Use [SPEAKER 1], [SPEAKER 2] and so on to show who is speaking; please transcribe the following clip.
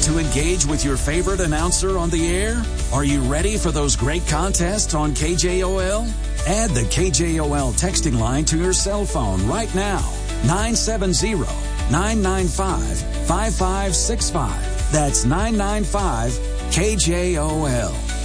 [SPEAKER 1] to engage with your favorite announcer on the air? Are you ready for those great contests on KJOL? Add the KJOL texting line to your cell phone right now. 970-995-5565. That's 995-KJOL.